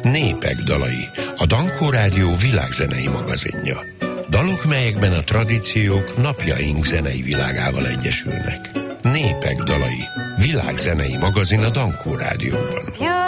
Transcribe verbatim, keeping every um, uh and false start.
Népek dalai, a Dankó Rádió világzenei magazinja. Dalok, melyekben a tradíciók napjaink zenei világával egyesülnek. Népek dalai, világzenei magazin a Dankó Rádióban.